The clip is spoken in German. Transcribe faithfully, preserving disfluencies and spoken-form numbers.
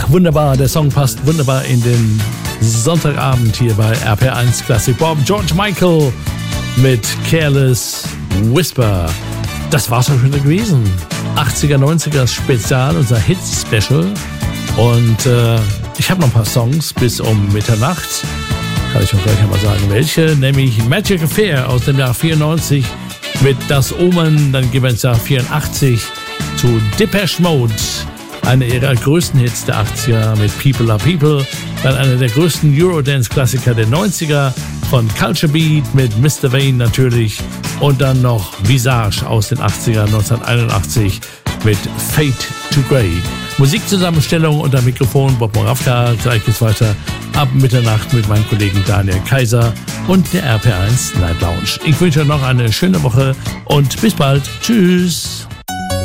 wunderbar, der Song passt wunderbar in den Sonntagabend hier bei R P R eins Classic Pop. George Michael mit Careless Whisper. Das war's auch schon gewesen. achtziger, neunziger Spezial, unser Hits-Special. Und äh, ich habe noch ein paar Songs bis um Mitternacht. Kann ich euch gleich einmal sagen, welche. Nämlich Magic Affair aus dem Jahr vierundneunzig mit Das Omen. Dann gehen wir ins Jahr vierundachtzig zu Depeche Mode. Einer ihrer größten Hits der achtziger mit People Are People. Dann einer der größten Eurodance-Klassiker der neunziger von Culture Beat mit Mister Vane natürlich. Und dann noch Visage aus den achtziger, neunzehnhunderteinundachtzig mit Fade to Grey. Musikzusammenstellung unter Mikrofon Bob Moravka. Gleich geht's weiter ab Mitternacht mit meinem Kollegen Daniel Kaiser und der R P R eins Night Lounge. Ich wünsche euch noch eine schöne Woche und bis bald. Tschüss.